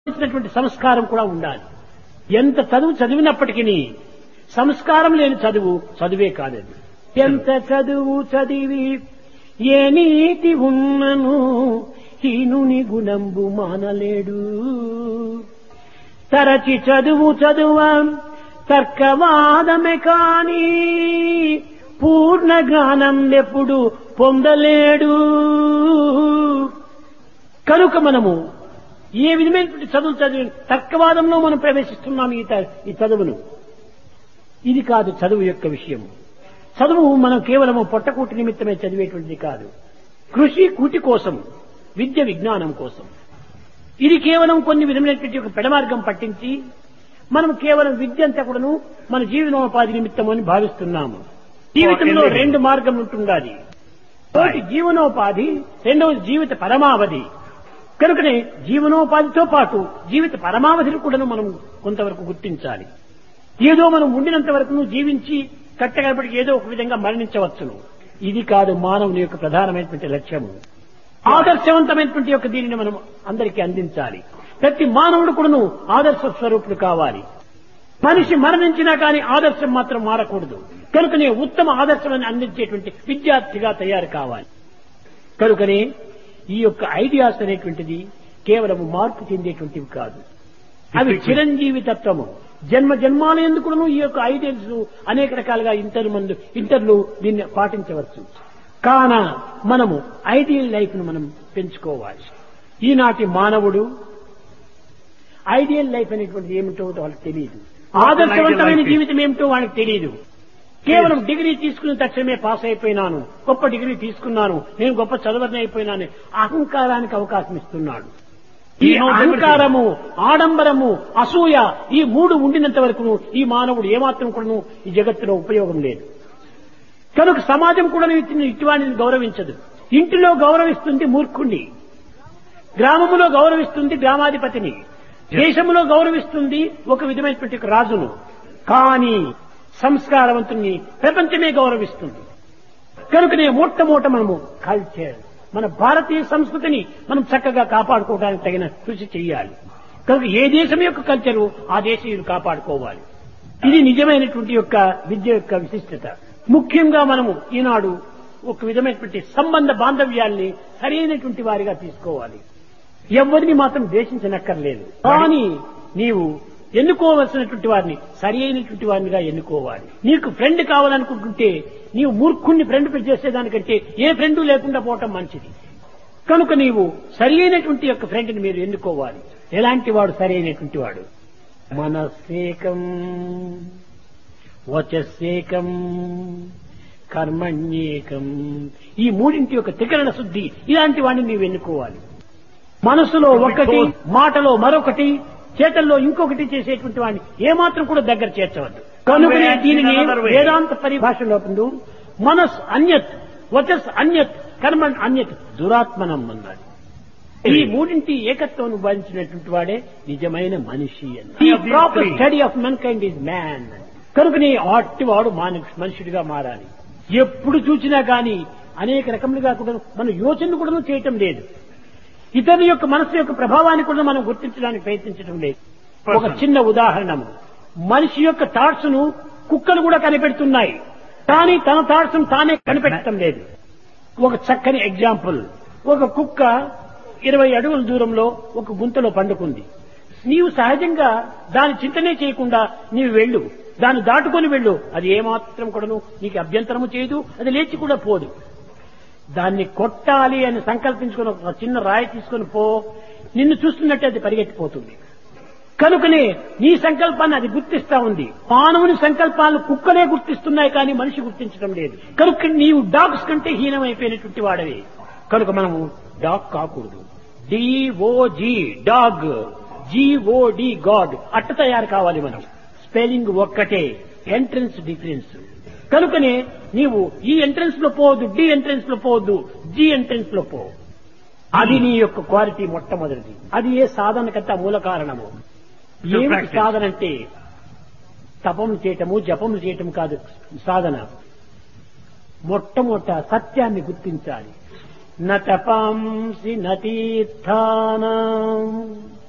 సంస్కారం కూడా ఉండాలి. ఎంత చదువు చదివినప్పటికీ సంస్కారం లేని చదువు చదువే కాలేదు. ఎంత చదువు చదివి ఏ నీతి ఉన్నను హీనుని గుణంబు మానలేడు. తరచి చదువు చదువ తర్కవాదమే కాని పూర్ణ జ్ఞానం ఎప్పుడు పొందలేడు. కనుక మనము ఏ విధమైనటువంటి చదువు చదివి తర్కవాదంలో మనం ప్రవేశిస్తున్నాం. ఈ చదువును ఇది కాదు చదువు యొక్క విషయం. చదువు మనం కేవలము పొట్టకూటి నిమిత్తమే చదివేటువంటిది కాదు. కృషి కూటి కోసం, విద్య విజ్ఞానం కోసం. ఇది కేవలం కొన్ని విధమైనటువంటి ఒక పెడమార్గం పట్టించి మనం కేవలం విద్య అంతా కూడాను మన జీవనోపాధి నిమిత్తం అని భావిస్తున్నాము. జీవితంలో రెండు మార్గం ఉంటుండాలి. ఒకటి జీవనోపాధి, రెండవది జీవిత పరమావధి. కనుకనే జీవనోపాధితో పాటు జీవిత పరమావధిని కూడా మనం కొంతవరకు గుర్తించాలి. ఏదో మనం ఉండినంత వరకు జీవించి కట్టగలపటికి ఏదో ఒక విధంగా మరణించవచ్చును. ఇది కాదు మానవుని యొక్క ప్రధానమైనటువంటి లక్ష్యము. ఆదర్శవంతమైనటువంటి యొక్క దీనిని మనం అందరికీ అందించాలి. ప్రతి మానవుడు కూడాను ఆదర్శ స్వరూపుడు కావాలి. మనిషి మరణించినా కానీ ఆదర్శం మాత్రం మారకూడదు. కనుకనే ఉత్తమ ఆదర్శమని అందించేటువంటి విద్యార్థిగా తయారు కావాలి. కనుకనే ఈ యొక్క ఐడియాస్ అనేటువంటిది కేవలం మార్పు చెందేటువంటివి కాదు. అవి చిరంజీవి తత్వము. జన్మ జన్మాల ఎందుకును ఈ యొక్క ఐడియల్స్ అనేక రకాలుగా ఇంటర్లు దీన్ని పాటించవచ్చు. కాన మనము ఐడియల్ లైఫ్ ను మనం పెంచుకోవాలి. ఈనాటి మానవుడు ఐడియల్ లైఫ్ అనేటువంటిది ఏమిటో వాళ్ళకి తెలియదు. ఆదర్శవంతమైన జీవితం ఏమిటో వాళ్ళకి తెలియదు. కేవలం డిగ్రీ తీసుకున్న తక్షణమే పాస్ అయిపోయినాను, గొప్ప డిగ్రీ తీసుకున్నాను, నేను గొప్ప చదువుని అయిపోయినాను అహంకారానికి అవకాశం ఇస్తున్నాడు. ఈ అహంకారము, ఆడంబరము, అసూయ ఈ మూడు ఉండినంత వరకు ఈ మానవుడు ఏమాత్రం కూడా ఈ జగత్తులో ఉపయోగం లేదు. కనుక సమాజం కూడా ఇటువంటి గౌరవించదు. ఇంటిలో గౌరవిస్తుంది మూర్ఖుణ్ణి, గ్రామములో గౌరవిస్తుంది గ్రామాధిపతిని, దేశంలో గౌరవిస్తుంది ఒక విధమైనటువంటి రాజును. కానీ సంస్కారవంతుని ప్రపంచమే గౌరవిస్తుంది. కనుకనే మొట్టమొదట మనము కల్చర్, మన భారతీయ సంస్కృతిని మనం చక్కగా కాపాడుకోవడానికి తగిన కృషి చేయాలి. కనుక ఏ దేశం యొక్క కల్చరు ఆ దేశీయులు కాపాడుకోవాలి. ఇది నిజమైనటువంటి యొక్క విద్య యొక్క విశిష్టత. ముఖ్యంగా మనము ఈనాడు ఒక విధమైనటువంటి సంబంధ బాంధవ్యాల్ని సరైనటువంటి వారిగా తీసుకోవాలి. ఎవరిని మాత్రం ద్వేషించనక్కర్లేదు. కానీ నీవు ఎన్నుకోవలసినటువంటి వారిని సరి అయినటువంటి వారినిగా ఎన్నుకోవాలి. నీకు ఫ్రెండ్ కావాలనుకుంటుంటే నీవు మూర్ఖుణ్ణి ఫ్రెండ్ చేసేదానికంటే ఏ ఫ్రెండ్ లేకుండా పోవటం మంచిది. కనుక నీవు సరి అయినటువంటి యొక్క ఫ్రెండ్ని మీరు ఎన్నుకోవాలి. ఎలాంటి వాడు సరి అయినటువంటి వాడు? మనస్సేకం, వచస్సేకం, కర్మణ్యేకం. ఈ మూడింటి యొక్క త్రికరణ శుద్ధి ఇలాంటి వాడిని నీవు ఎన్నుకోవాలి. మనసులో ఒకటి, మాటలో మరొకటి, చేతల్లో ఇంకొకటి చేసేటువంటి వాడిని ఏమాత్రం కూడా దగ్గర చేర్చవద్దు. కనుకనే దీనిని వేదాంత పరిభాషలో మనస్ అన్యత్, వచస్ అన్యత్, కర్మణ్ అన్యత్, దురాత్మనం అన్నాడు. ఈ మూడింటి ఏకత్వం భావించినటువంటి వాడే నిజమైన మనిషి అని. Proper study of men kind is man. కనుకనే వాడు మనుషుడిగా మారాలి. ఎప్పుడు చూసినా గాని అనేక రకములుగా కూడా మన యోచన కూడా చేయటం లేదు. ఇతరుల యొక్క మనసు యొక్క ప్రభావాన్ని కూడా మనం గుర్తించడానికి ప్రయత్నించడం లేదు. ఒక చిన్న ఉదాహరణ, మనిషి యొక్క థాట్స్ ను కుక్కలు కూడా కనిపెడుతున్నాయి, కానీ తన థాట్స్ ను తానే కనిపెట్టడం లేదు. ఒక చక్కని ఎగ్జాంపుల్, ఒక కుక్క 20 అడుగుల దూరంలో ఒక గుంతలో పండుకుంది. నీవు సహజంగా దాని చింతనే చేయకుండా నీవు వెళ్ళు, దాన్ని దాటుకొని వెళ్ళు, అది ఏమాత్రం కూడాను నీకు అభ్యంతరము చేయదు, అది లేచి కూడా పోదు. దాన్ని కొట్టాలి అని సంకల్పించుకుని ఒక చిన్న రాయి తీసుకుని పో, నిన్ను చూస్తున్నట్టే అది పరిగెత్తిపోతుంది. కనుకనే నీ సంకల్పాన్ని అది గుర్తిస్తా ఉంది. మానవుని సంకల్పాలను కుక్కలే గుర్తిస్తున్నాయి, కానీ మనిషి గుర్తించడం లేదు. కనుక నీవు డాగ్స్ కంటే హీనమైపోయినటువంటి వాడవే. కనుక మనము డాగ్ కాకూడదు. డిఓజి డాగ్, జిఓడి గాడ్ అట్ట తయారు కావాలి. మనం స్పెల్లింగ్ ఒక్కటే, ఎంట్రన్స్ డిఫరెన్స్. కనుకనే నీవు ఈ ఎంట్రన్స్ లో పోవద్దు, డి ఎంట్రన్స్ లో పోవద్దు, జి ఎంట్రన్స్ లో పో. అది నీ యొక్క క్వాలిటీ మొట్టమొదటిది. అది ఏ సాధనకంతా మూల కారణము. ఏమిటి సాధన అంటే తపములు చేయటము, జపములు చేయటం కాదు సాధన. మొట్టమొదట సత్యాన్ని గుర్తించాలి. న తపంసి న తీర్థానాం